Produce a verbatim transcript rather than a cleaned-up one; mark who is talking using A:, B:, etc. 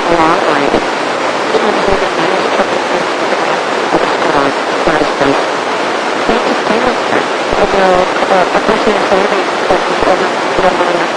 A: long line. Even though the managed public transportation of Scotland, Glasgow. Thank you, Taylor. Although, uh, a person is saying that the